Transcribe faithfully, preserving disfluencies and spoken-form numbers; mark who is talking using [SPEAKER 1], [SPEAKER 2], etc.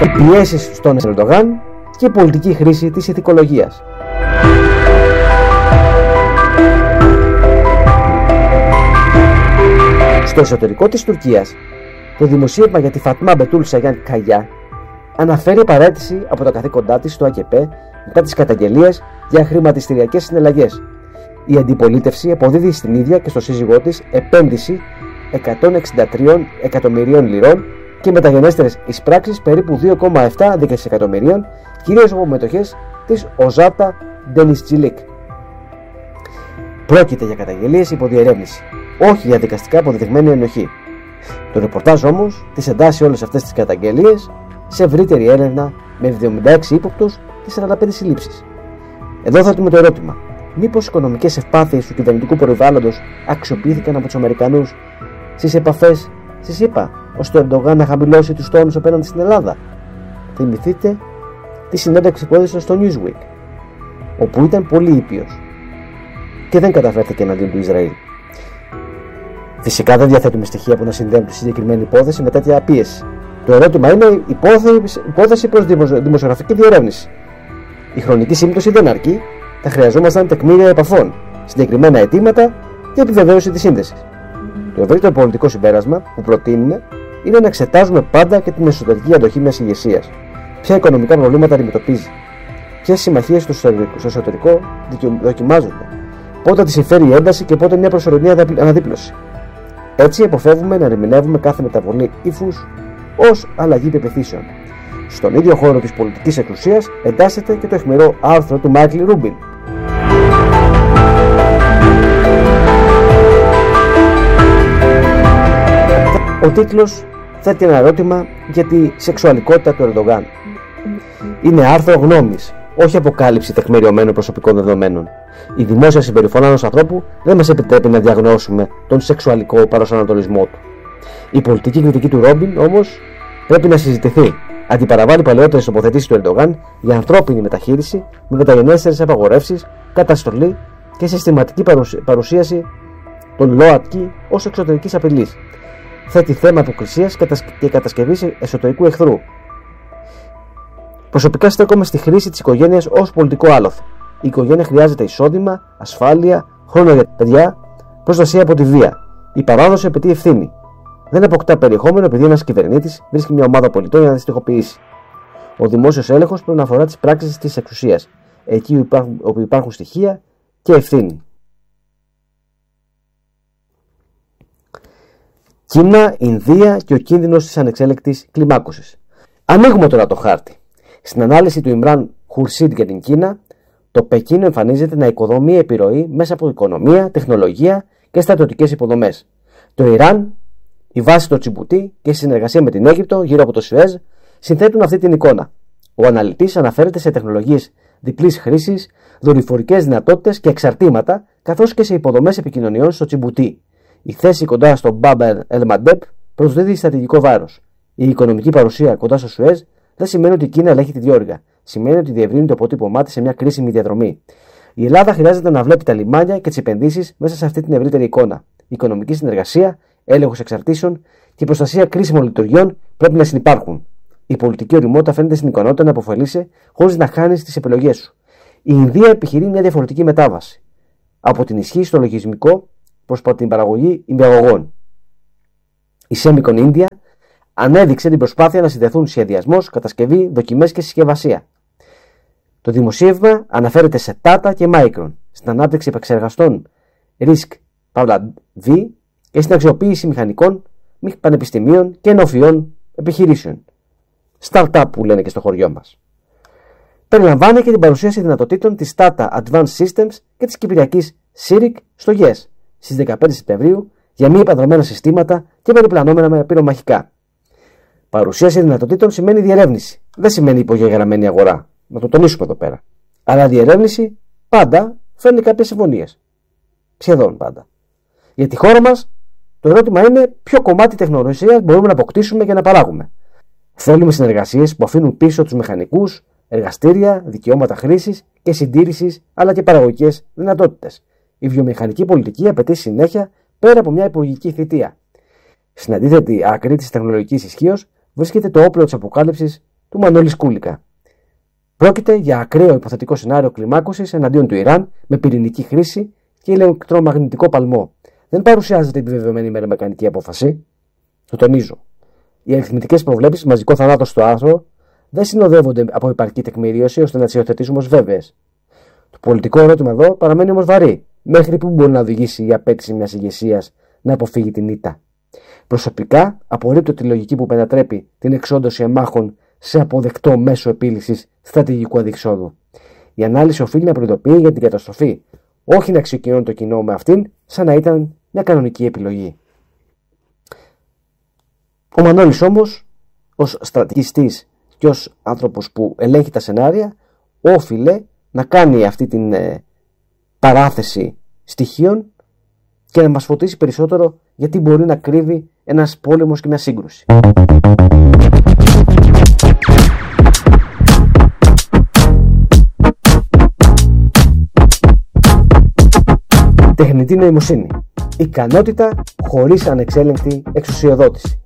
[SPEAKER 1] πιέσεις στον Ερντογάν και η πολιτική χρήση της ηθικολογίας. Στο εσωτερικό της Τουρκίας, το δημοσίευμα για τη Φατμά Μπετούλ Σαγιάν Καγιά αναφέρει παραίτηση από τα καθήκοντά της στο έι κέι πι μετά τις καταγγελίες για χρηματιστηριακές συναλλαγές. Η αντιπολίτευση αποδίδει στην ίδια και στο σύζυγό της επένδυση εκατόν εξήντα τρία εκατομμυρίων λιρών και μεταγενέστερες εισπράξεις περίπου δύο κόμμα επτά δισεκατομμυρίων, κυρίως από μετοχές της Οζάτα Ντενιστσιλίκ. Πρόκειται για καταγγελίες υπό διερεύνηση, όχι για δικαστικά αποδεδειγμένη ενοχή. Το ρεπορτάζ όμως τις εντάσσει όλες αυτές τις καταγγελίες σε ευρύτερη έρευνα με εβδομήντα έξι ύποπτους και σαράντα πέντε συλλήψεις. Εδώ θέτουμε το ερώτημα: μήπως οι οικονομικές ευπάθειες του κυβερνητικού περιβάλλοντος αξιοποιήθηκαν από τους Αμερικανούς στις επαφές στις ΗΠΑ, ώστε ο Ερντογάν να χαμηλώσει τους τόνους απέναντι στην Ελλάδα? Θυμηθείτε τη συνέντευξη που έδωσε στο Newsweek, όπου ήταν πολύ ήπιος και δεν καταφέρθηκε εναντίον του Ισραήλ. Φυσικά δεν διαθέτουμε στοιχεία που να συνδέουν τη συγκεκριμένη υπόθεση με τέτοια πίεση. Το ερώτημα είναι υπόθεση, υπόθεση προς δημοσιογραφική διερεύνηση. Η χρονική σύμπτωση δεν αρκεί, θα χρειαζόμασταν τεκμήρια επαφών, συγκεκριμένα αιτήματα και επιβεβαίωση της σύνδεσης. Το ευρύτερο πολιτικό συμπέρασμα που προτείνουμε είναι να εξετάζουμε πάντα και την εσωτερική αντοχή μιας ηγεσίας. Ποια οικονομικά προβλήματα αντιμετωπίζει, ποιες συμμαχίες στο εσωτερικό δοκιμάζονται, πότε τη συμφέρει η ένταση και πότε μια προσωρινή αναδίπλωση. Έτσι, αποφεύγουμε να ερμηνεύουμε κάθε μεταβολή ύφους ως αλλαγή πεποιθήσεων. Στον ίδιο χώρο της πολιτικής εξουσίας εντάσσεται και το αιχμηρό άρθρο του Μάικλ Ρούμπιν. Ο τίτλος θέτει ένα ερώτημα για τη σεξουαλικότητα του Ερντογάν. Είναι άρθρο γνώμης, όχι αποκάλυψη τεκμηριωμένων προσωπικών δεδομένων. Η δημόσια συμπεριφορά ενός ανθρώπου δεν μας επιτρέπει να διαγνώσουμε τον σεξουαλικό προσανατολισμό του. Η πολιτική κριτική του Ρόμπιν όμως πρέπει να συζητηθεί. Αντιπαραβάλλει παλαιότερες τοποθετήσεις του Ερντογάν για ανθρώπινη μεταχείριση με μεταγενέστερες απαγορεύσεις, καταστολή και συστηματική παρουσίαση των ΛΟΑΤΚΙ ως εξωτερικής απειλής. Θέτει θέμα αποκρισίας και κατασκευής εσωτερικού εχθρού. Προσωπικά στέκομαι στη χρήση της οικογένειας ως πολιτικό άλοθη. Η οικογένεια χρειάζεται εισόδημα, ασφάλεια, χρόνο για τα παιδιά, προστασία από τη βία. Η παράδοση απαιτεί ευθύνη. Δεν αποκτά περιεχόμενο επειδή ένας κυβερνήτης βρίσκει μια ομάδα πολιτών για να δυστυχοποιήσει. Ο δημόσιος έλεγχος πρέπει να αφορά τις πράξεις της εξουσίας, εκεί όπου υπάρχουν, όπου υπάρχουν στοιχεία και ευθύνη. Κίνα, Ινδία και ο κίνδυνος της ανεξέλεκτης κλιμάκωσης. Ανοίγουμε τώρα το χάρτη. Στην ανάλυση του Ιμράν Χουρσίτ για την Κίνα, το Πεκίνο εμφανίζεται να οικοδομεί επιρροή μέσα από οικονομία, τεχνολογία και στρατιωτικές υποδομές. Το Ιράν, η βάση στο Τσιμπουτί και η συνεργασία με την Αίγυπτο γύρω από το Σουέζ συνθέτουν αυτή την εικόνα. Ο αναλυτής αναφέρεται σε τεχνολογίες διπλής χρήσης, δορυφορικές δυνατότητες και εξαρτήματα, καθώς και σε υποδομές επικοινωνιών στο Τσιμπουτί. Η θέση κοντά στο Μπαμπ ελ Μαντέπ προσδίδει στρατηγικό βάρος. Η οικονομική παρουσία κοντά στο Σουέζ δεν σημαίνει ότι η Κίνα ελέγχει τη διόρυγα. Σημαίνει ότι διευρύνει το αποτύπωμά της σε μια κρίσιμη διαδρομή. Η Ελλάδα χρειάζεται να βλέπει τα λιμάνια και τις επενδύσεις μέσα σε αυτή την ευρύτερη εικόνα. Η οικονομική συνεργασία, έλεγχος εξαρτήσεων και η προστασία κρίσιμων λειτουργιών πρέπει να συνυπάρχουν. Η πολιτική ωριμότητα φαίνεται στην ικανότητα να αποφελείσαι χωρίς να χάνεις τις επιλογές σου. Η Ινδία επιχειρεί μια διαφορετική μετάβαση από την ισχύ στο λογισμικό προς την παραγωγή ημιαγωγών. Η Semicon India ανέδειξε την προσπάθεια να συνδεθούν σχεδιασμός, κατασκευή, δοκιμές και συσκευασία. Το δημοσίευμα αναφέρεται σε Tata και Micron, στην ανάπτυξη επεξεργαστών Risk Παύλα V και στην αξιοποίηση μηχανικών, πανεπιστημίων και νεοφυών επιχειρήσεων. Startup που λένε και στο χωριό μας. Περιλαμβάνει και την παρουσίαση δυνατοτήτων της Tata Advanced Systems και της κυπριακής Σίρικ στο ΓΕΣ στις δεκαπέντε Σεπτεμβρίου για μη επανδρομένα συστήματα και περιπλανόμενα με πυρομαχικά. Παρουσίαση δυνατοτήτων σημαίνει διερεύνηση. Δεν σημαίνει υπογεγραμμένη αγορά. Να το τονίσουμε εδώ πέρα. Αλλά διερεύνηση πάντα φέρνει κάποιες συμφωνίες. Σχεδόν πάντα. Για τη χώρα μας, το ερώτημα είναι ποιο κομμάτι τεχνολογίας μπορούμε να αποκτήσουμε και να παράγουμε. Θέλουμε συνεργασίες που αφήνουν πίσω τους μηχανικούς, εργαστήρια, δικαιώματα χρήσης και συντήρησης, αλλά και παραγωγικές δυνατότητες. Η βιομηχανική πολιτική απαιτεί συνέχεια πέρα από μια υπουργική θητεία. Στην αντίθετη άκρη της τεχνολογικής ισχύως βρίσκεται το όπλο της αποκάλυψης του Μανώλη Σκούλικα. Πρόκειται για ακραίο υποθετικό σενάριο κλιμάκωσης εναντίον του Ιράν με πυρηνική χρήση και ηλεκτρομαγνητικό παλμό. Δεν παρουσιάζεται επιβεβαιωμένη μερομεκανική απόφαση. Το τονίζω. Οι αριθμητικές προβλέψεις μαζικό θανάτο στο άρθρο δεν συνοδεύονται από επαρκή τεκμηρίωση ώστε να τις υιοθετήσουμε ως βέβαιες. Το πολιτικό ερώτημα εδώ παραμένει όμως βαρύ. Μέχρι πού μπορεί να οδηγήσει η απέτηση μιας ηγεσίας να αποφύγει την ήττα? Προσωπικά απορρίπτω τη λογική που μετατρέπει την εξόντωση αμάχων σε αποδεκτό μέσο επίλυσης στρατηγικού αδιεξόδου. Η ανάλυση οφείλει να προειδοποιεί για την καταστροφή, όχι να ξεκινώνει το κοινό με αυτήν σαν να ήταν μια κανονική επιλογή. Ο Μανώλης όμως, ως στρατηγιστής και ως άνθρωπος που ελέγχει τα σενάρια, όφιλε να κάνει αυτή την ε, παράθεση στοιχείων και να μας φωτίσει περισσότερο γιατί μπορεί να κρύβει ένας πόλεμος και μια σύγκρουση. Τεχνητή νοημοσύνη. Ικανότητα χωρίς ανεξέλεγκτη εξουσιοδότηση.